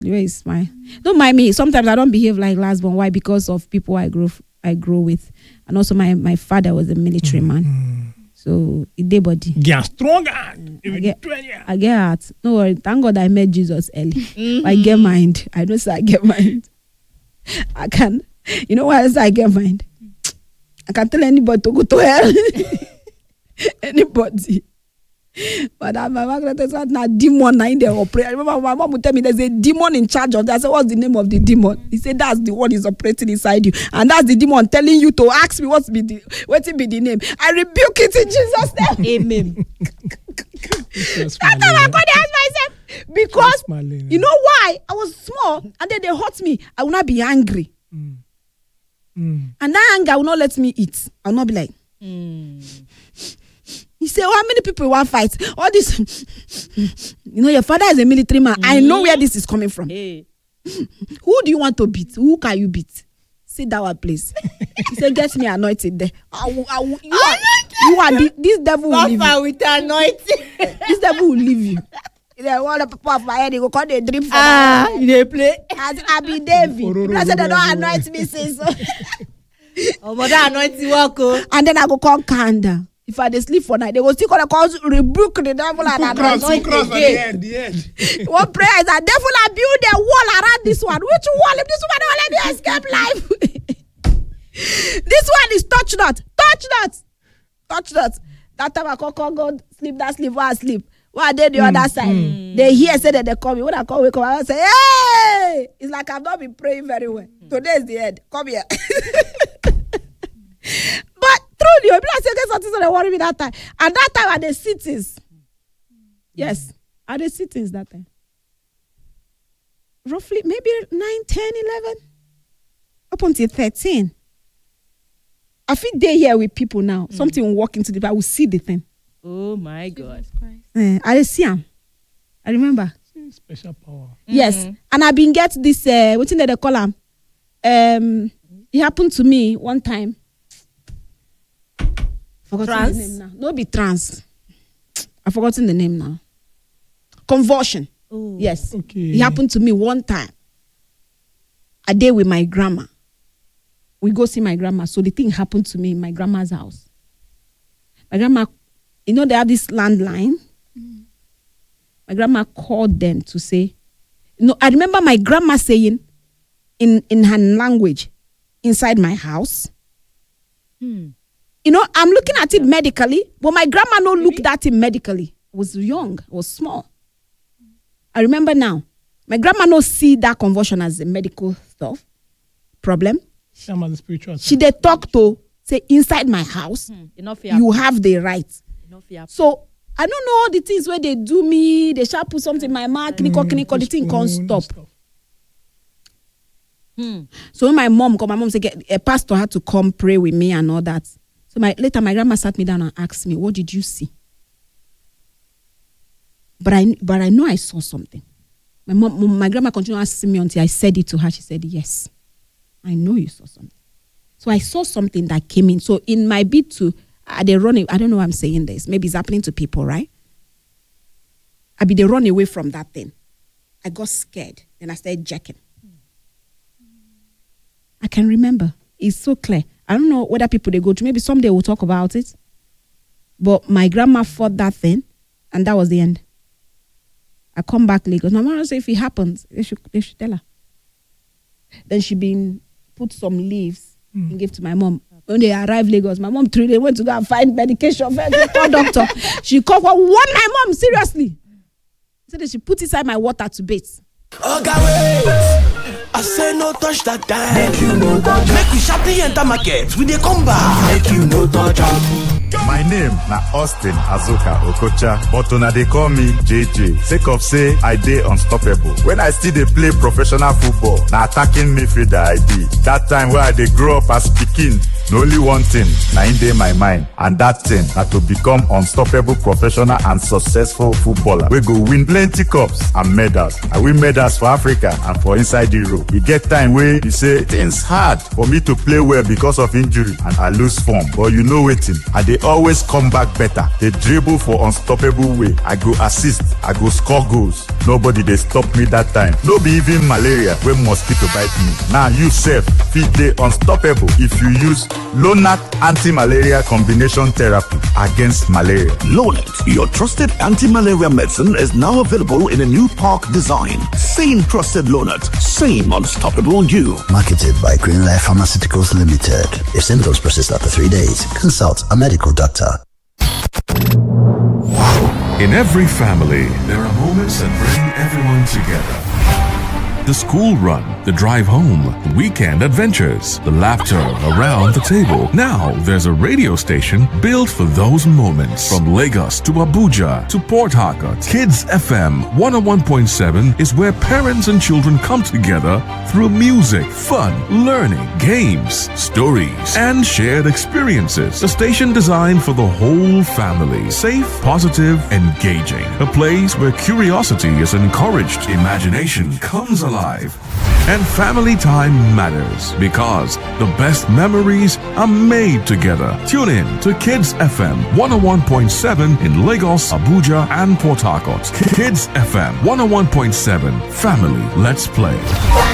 The way he smile. Don't mind me. Sometimes I don't behave like last born. Why? Because of people I grow with. And also my father was a military man. So it did body. Get strong. I get heart. No worry. Thank God I met Jesus early. I get mind. I don't say I get mind. I can. You know why I say I get mind? I can tell anybody to go to hell. Anybody. But my mom said na demon in there operate. I remember my mom would tell me there's a demon in charge of that. I said, what's the name of the demon? He said that's the one is operating inside you, and that's the demon telling you to ask me what will be the name. I rebuke it in Jesus' name. Amen. That's time I got to ask myself because you know why? I was small and then they hurt me. I will not be angry, and that anger will not let me eat. I will not be like. He said, how many people want to fight? All this. You know, your father is a military man. I know where this is coming from. Hey. Who do you want to beat? Who can you beat? Sit down one place. He said, get me anointed there. This devil will leave you. With anointing. This devil will leave you. All the people of my head, they go call the drip for they play. I be David. I said, they don't anoint me since. Oh, but that anointing walk. And then I go call Kanda. If I sleep for night, they will still call rebuke the devil and anoint the one prayer is that devil I build a wall around this one. Which wall? If this one don't let me escape life. This one is touch not. That time I call God sleep, that sleep, while I sleep. While I did the other side. They hear say that they call me. When I call, wake up, I say, hey! It's like I've not been praying very well. Today is the end. Come here. But truly, people are saying something so they worry me that time. And that time at the cities. Yes. At the cities that time. Roughly, maybe 9, 10, 11. Up until 13. I feel they here with people now. Something will walk into the bar. I will see the thing. Oh my God. I see him. I remember. Special power. Yes. And I've been get this, what thing they call him? It happened to me one time. Trans? The name now. No, be trans. I've forgotten the name now. Convulsion. Ooh. Yes. Okay. It happened to me one time. A day with my grandma. We go see my grandma. So the thing happened to me in my grandma's house. My grandma, you know, they have this landline. My grandma called them to say, I remember my grandma saying in her language, inside my house. You know, I'm looking at it medically, but my grandma no looked at it medically. I was young, I was small. I remember now. My grandma no see that convulsion as a medical stuff problem. Some of the spiritual. She they talk to say inside my house, you have the right. So I don't know all the things where they do me. They shall put something in my mouth, clinical, the thing can't stop. So when my mom said a pastor had to come pray with me and all that. So later my grandma sat me down and asked me, what did you see? But I know I saw something. My grandma continued asking me until I said it to her. She said, yes, I know you saw something. So I saw something that came in. So in my bid to, they run, I don't know why I'm saying this. Maybe it's happening to people, right? They run away from that thing. I got scared. Then I started jacking. I can remember. It's so clear. I don't know whether people they go to. Maybe someday we'll talk about it. But my grandma fought that thing, and that was the end. I come back Lagos. My mom said if it happens, they should tell her. Then she been put some leaves and give to my mom. When they arrived Lagos, my mom 3 days went to go and find medication for the doctor. She called warn my mom seriously. So that she put inside my water to bathe. Okay, wait. I say no touch that time. Make you no touch. Make we sharply enter market. We dey come back. Make you no touch. My name na Austin Azuka Okocha, but una dey call me JJ. Sake of say I dey unstoppable. When I still dey play professional football, na attacking midfielder I be. That time where I dey grow up as pikin, No only one thing na in dey my mind, and that thing na to become unstoppable professional and successful footballer wey go win plenty cups and medals. I win medals for Africa and for inside Europe. E get time wey be say things hard for me to play well because of injury and I lose form, but you know wetin, I dey always come back better. Dey dribble for unstoppable way, I go assist, I go score goals. Nobody dey stop me that time. No be even malaria wey mosquito bite me. Now you sef fit dey unstoppable if you use Lonart anti-malaria combination therapy against malaria. Lonart, your trusted anti-malaria medicine, is now available in a new park design. Same trusted Lonart, same unstoppable you. Marketed by Greenlife Pharmaceuticals Limited. If symptoms persist after 3 days, consult a medical doctor. In every family, there are moments that bring everyone together. The school run, the drive home, weekend adventures, the laughter around the table. Now there's a radio station built for those moments. From Lagos to Abuja to Port Harcourt, Kids FM 101.7 is where parents and children come together through music, fun, learning, games, stories, and shared experiences. A station designed for the whole family. Safe, positive, engaging. A place where curiosity is encouraged, imagination comes alive, and family time matters because the best memories are made together. Tune in to Kids FM 101.7 in Lagos, Abuja, and Port Harcourt. Kids FM 101.7. Family, let's play.